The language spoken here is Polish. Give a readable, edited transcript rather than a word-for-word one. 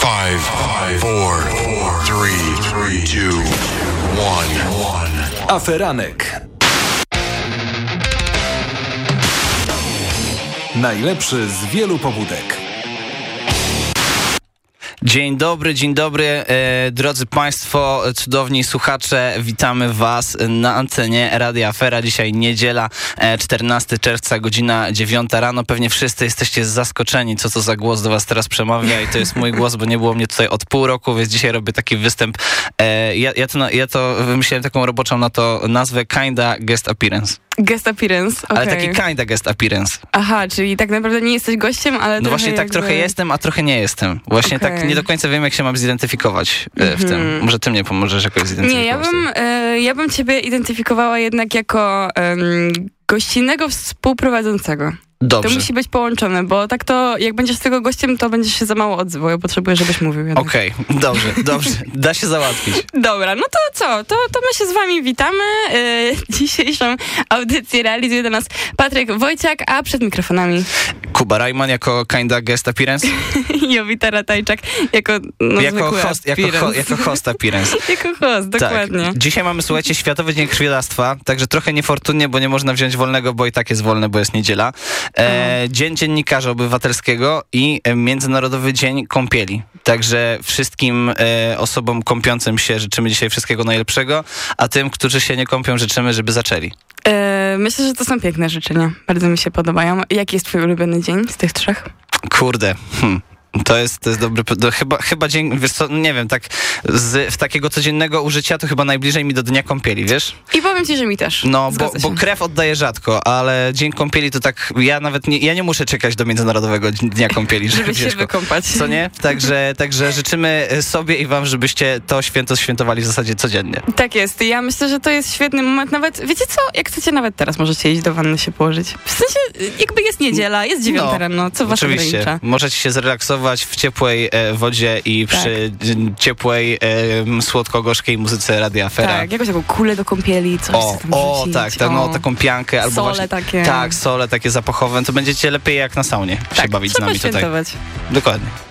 4, 3, 2, 1. Aferanek. Najlepszy z wielu pobudek. Dzień dobry, drodzy Państwo, cudowni słuchacze, witamy Was na antenie Radia Afera. Dzisiaj niedziela, 14 czerwca, godzina 9 rano. Pewnie wszyscy jesteście zaskoczeni, co to za głos do Was teraz przemawia i to jest mój głos, bo nie było mnie tutaj od pół roku, więc dzisiaj robię taki występ. Ja to wymyśliłem taką roboczą na to nazwę Kinda Guest Appearance. Guest appearance, okej. Ale taki kinda guest appearance. Aha, czyli tak naprawdę nie jesteś gościem, ale no właśnie tak trochę jestem, a trochę nie jestem. Właśnie tak nie do końca wiem, jak się mam zidentyfikować w tym. Może ty mnie pomożesz jakoś zidentyfikować. Nie, ja bym ciebie identyfikowała jednak jako gościnnego współprowadzącego. Dobrze. To musi być połączone, bo tak to, jak będziesz tego gościem, to będziesz się za mało odzywał. Ja potrzebuję, żebyś mówił. Okej, dobrze. Da się załatwić. Dobra, no to co? To my się z wami witamy. Dzisiejszą audycję realizuje dla nas Patryk Wojciak, a przed mikrofonami Kuba Rajman jako kinda guest appearance. i Jowita Ratajczak jako host appearance. Jako host, dokładnie. Tak. Dzisiaj mamy, słuchajcie, Światowy Dzień Krwiodawstwa, także trochę niefortunnie, bo nie można wziąć wolnego, bo i tak jest wolne, bo jest niedziela. Dzień Dziennikarza Obywatelskiego i Międzynarodowy Dzień Kąpieli. Także wszystkim osobom kąpiącym się życzymy dzisiaj wszystkiego najlepszego, a tym, którzy się nie kąpią, życzymy, żeby zaczęli. Myślę, że to są piękne życzenia. Bardzo mi się podobają. Jaki jest twój ulubiony dzień z tych trzech? Kurde, To jest dobry, chyba dzień, wiesz co, nie wiem, tak w takiego codziennego użycia to chyba najbliżej mi do Dnia Kąpieli, wiesz? I powiem ci, że mi też. No, bo krew oddaję rzadko, ale Dzień Kąpieli to tak, ja nie muszę czekać do Międzynarodowego Dnia Kąpieli, żeby się wykąpać. Co nie? Także życzymy sobie i wam, żebyście to święto świętowali w zasadzie codziennie. Tak jest. Ja myślę, że to jest świetny moment. Nawet, wiecie co? Jak chcecie, nawet teraz możecie iść do wanny się położyć. W sensie, jakby jest niedziela, jest 9 rano, co was oczywiście ogranicza? Możecie się zrelaksować w ciepłej wodzie i przy ciepłej, słodko-gorzkiej muzyce Radia Afera. Tak, jakąś taką kulę do kąpieli, coś tam rzucić. Taką piankę. Albo sole właśnie, takie. Tak, sole takie zapachowe, to będziecie lepiej jak na saunie się bawić z nami tutaj. Świętować. Dokładnie.